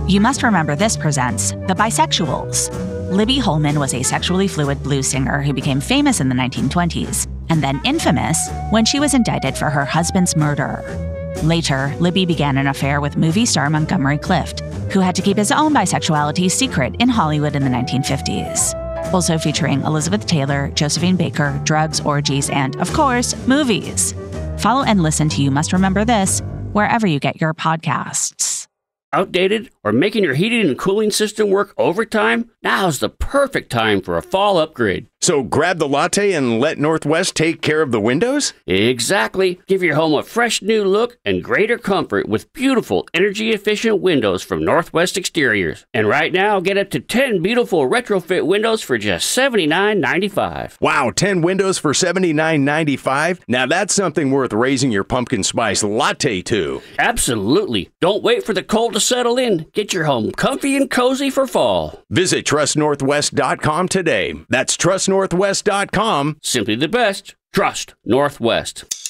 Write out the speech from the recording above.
You Must Remember This presents The Bisexuals. Libby Holman was a sexually fluid blues singer who became famous in the 1920s, and then infamous when she was indicted for her husband's murder. Later, Libby began an affair with movie star Montgomery Clift, who had to keep his own bisexuality secret in Hollywood in the 1950s. Also featuring Elizabeth Taylor, Josephine Baker, drugs, orgies, and, of course, movies. Follow and listen to You Must Remember This wherever you get your podcasts. Outdated or making your heating and cooling system work overtime? Now's the perfect time for a fall upgrade. So grab the latte and let Northwest take care of the windows? Exactly. Give your home a fresh new look and greater comfort with beautiful energy-efficient windows from Northwest Exteriors. And right now, get up to 10 beautiful retrofit windows for just $79.95. Wow, 10 windows for $79.95? Now that's something worth raising your pumpkin spice latte to. Absolutely. Don't wait for the cold to settle in. Get your home comfy and cozy for fall. Visit TrustNorthwest.com today. That's TrustNorthwest.com. Simply the best. Trust Northwest.